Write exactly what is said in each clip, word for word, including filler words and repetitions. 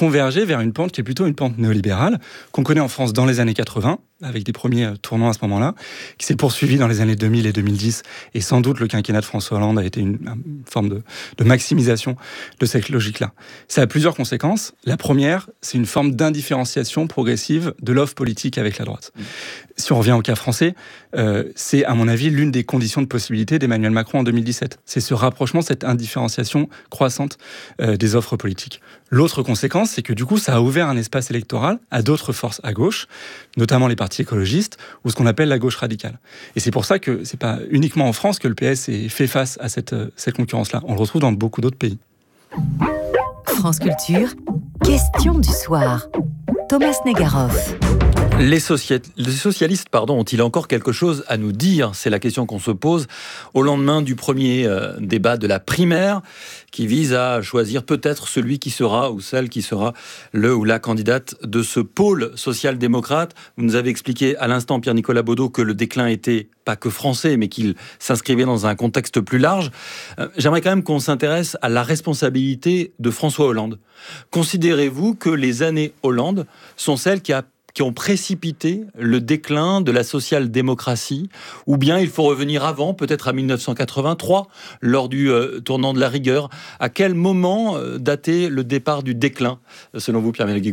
converger vers une pente qui est plutôt une pente néolibérale, qu'on connaît en France dans les années quatre-vingts, avec des premiers tournants à ce moment-là, qui s'est poursuivi dans les années deux mille et deux mille dix, et sans doute le quinquennat de François Hollande a été une, une forme de, de maximisation de cette logique-là. Ça a plusieurs conséquences. La première, c'est une forme d'indifférenciation progressive de l'offre politique avec la droite. Mmh. Si on revient au cas français, euh, c'est à mon avis l'une des conditions de possibilité d'Emmanuel Macron en deux mille dix-sept. C'est ce rapprochement, cette indifférenciation croissante euh, des offres politiques. L'autre conséquence, c'est que du coup, ça a ouvert un espace électoral à d'autres forces à gauche, notamment les partis écologistes, ou ce qu'on appelle la gauche radicale. Et c'est pour ça que c'est pas uniquement en France que le P S est fait face à cette, cette concurrence-là. On le retrouve dans beaucoup d'autres pays. France Culture, question du soir. Thomas Negaroff. Les, socia- les socialistes pardon, ont-ils encore quelque chose à nous dire ? C'est la question qu'on se pose au lendemain du premier euh, débat de la primaire qui vise à choisir peut-être celui qui sera ou celle qui sera le ou la candidate de ce pôle social-démocrate. Vous nous avez expliqué à l'instant, Pierre-Nicolas Baudot, que le déclin était pas que français, mais qu'il s'inscrivait dans un contexte plus large. Euh, j'aimerais quand même qu'on s'intéresse à la responsabilité de François Hollande. Considérez-vous que les années Hollande sont celles qui a qui ont précipité le déclin de la social-démocratie, ou bien il faut revenir avant, peut-être à dix-neuf cent quatre-vingt-trois, lors du euh, tournant de la rigueur. À quel moment euh, datait le départ du déclin, selon vous, Pierre Ménel-Guigaud ?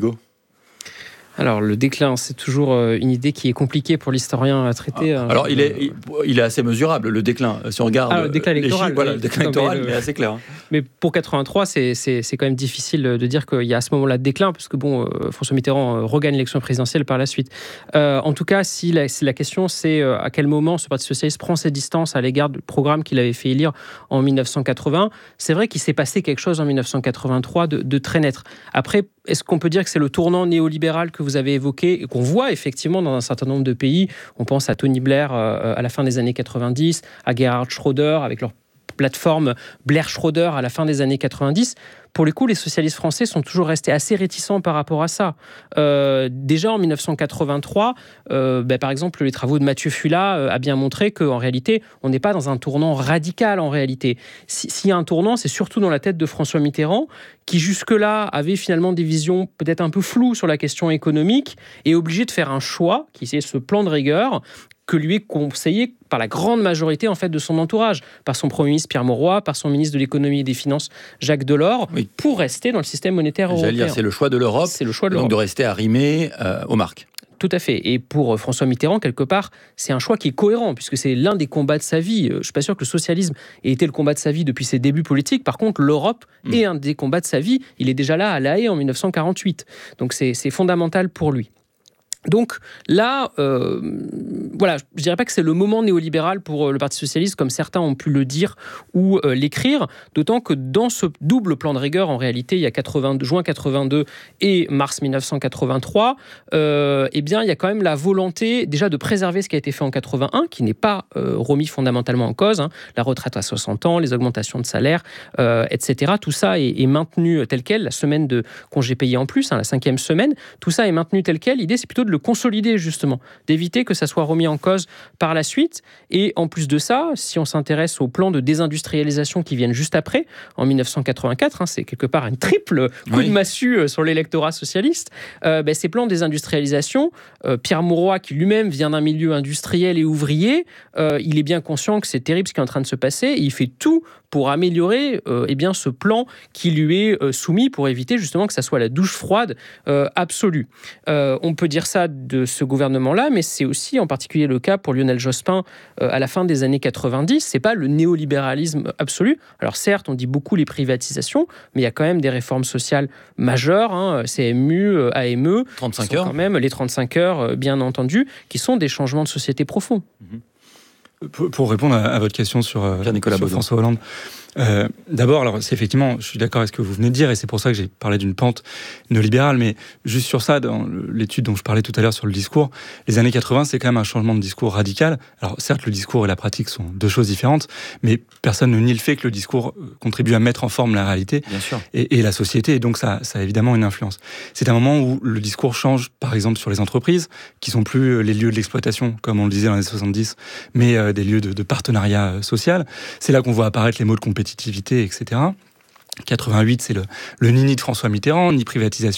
Alors, le déclin, c'est toujours une idée qui est compliquée pour l'historien à traiter. Ah, alors, il est, il, il est assez mesurable, le déclin. Si on regarde ah, le déclin électoral, chiffres, voilà, le déclin électoral, mais, le... mais assez clair. Mais pour quatre-vingt-trois, c'est, c'est, c'est quand même difficile de dire qu'il y a à ce moment-là de déclin, parce que bon, François Mitterrand regagne l'élection présidentielle par la suite. Euh, en tout cas, si la, si la question, c'est à quel moment ce Parti socialiste prend ses distances à l'égard du programme qu'il avait fait élire en dix-neuf cent quatre-vingts, c'est vrai qu'il s'est passé quelque chose en dix-neuf cent quatre-vingt-trois de, de très net. Après, est-ce qu'on peut dire que c'est le tournant néolibéral que vous avez évoqué et qu'on voit effectivement dans un certain nombre de pays ? On pense à Tony Blair euh, à la fin des années quatre-vingt-dix, à Gerhard Schröder avec leur plateforme Blair-Schröder à la fin des années quatre-vingt-dix. Pour le coup, les socialistes français sont toujours restés assez réticents par rapport à ça. Euh, déjà en dix-neuf cent quatre-vingt-trois, euh, ben, par exemple, les travaux de Mathieu Fulat euh, a bien montré qu'en réalité, on n'est pas dans un tournant radical en réalité. Si, s'il y a un tournant, c'est surtout dans la tête de François Mitterrand, qui jusque-là avait finalement des visions peut-être un peu floues sur la question économique et obligé de faire un choix, qui c'est ce plan de rigueur, que lui est conseillé par la grande majorité en fait de son entourage, par son Premier ministre Pierre Mauroy, par son ministre de l'économie et des Finances Jacques Delors, oui. pour rester dans le système monétaire européen. J'allais dire, c'est le choix de l'Europe, c'est le choix de donc l'Europe. de rester arrimé euh, aux marques. Tout à fait. Et pour François Mitterrand, quelque part, c'est un choix qui est cohérent, puisque c'est l'un des combats de sa vie. Je ne suis pas sûr que le socialisme ait été le combat de sa vie depuis ses débuts politiques. Par contre, l'Europe mmh. est un des combats de sa vie. Il est déjà là à La Haye en dix-neuf cent quarante-huit. Donc c'est, c'est fondamental pour lui. Donc là, euh, voilà, je ne dirais pas que c'est le moment néolibéral pour le Parti socialiste, comme certains ont pu le dire ou euh, l'écrire, d'autant que dans ce double plan de rigueur, en réalité, il y a quatre-vingt-deux, juin quatre-vingt-deux et mars dix-neuf cent quatre-vingt-trois, euh, eh bien, il y a quand même la volonté déjà de préserver ce qui a été fait en quatre-vingt-un, qui n'est pas euh, remis fondamentalement en cause, hein, la retraite à soixante ans, les augmentations de salaire, euh, et cetera. Tout ça est, est maintenu tel quel, la semaine de congés payés en plus, hein, la cinquième semaine, tout ça est maintenu tel quel. L'idée, c'est plutôt de le consolider justement, d'éviter que ça soit remis en cause par la suite. Et en plus de ça, si on s'intéresse aux plans de désindustrialisation qui viennent juste après, en dix-neuf cent quatre-vingt-quatre, hein, c'est quelque part un triple coup oui. de massue sur l'électorat socialiste, euh, ben, ces plans de désindustrialisation, euh, Pierre Mauroy, qui lui-même vient d'un milieu industriel et ouvrier, euh, il est bien conscient que c'est terrible ce qui est en train de se passer, et il fait tout pour améliorer euh, eh bien, ce plan qui lui est euh, soumis, pour éviter justement que ça soit la douche froide euh, absolue. Euh, on peut dire ça de ce gouvernement-là, mais c'est aussi en particulier le cas pour Lionel Jospin euh, à la fin des années quatre-vingt-dix. C'est pas le néolibéralisme absolu. Alors certes, on dit beaucoup les privatisations, mais il y a quand même des réformes sociales majeures, hein, C M U, A M E, trente-cinq heures. Quand même les trente-cinq heures, bien entendu, qui sont des changements de société profonds. Mmh. Pour, pour répondre à, à votre question sur, euh, sur François Hollande, euh, d'abord, alors c'est effectivement, je suis d'accord avec ce que vous venez de dire, et c'est pour ça que j'ai parlé d'une pente néolibérale, mais juste sur ça, dans l'étude dont je parlais tout à l'heure sur le discours, les années quatre-vingts, c'est quand même un changement de discours radical. Alors certes, le discours et la pratique sont deux choses différentes, mais personne ne nie le fait que le discours contribue à mettre en forme la réalité et, et la société, et donc ça, ça a évidemment une influence. C'est un moment où le discours change, par exemple, sur les entreprises, qui sont plus les lieux de l'exploitation, comme on le disait dans les années soixante-dix, mais euh, des lieux de, de partenariat social. C'est là qu'on voit apparaître les mots de compétitivité, et cetera. quatre-vingt-huit, c'est le, le nini de François Mitterrand, ni privatisation,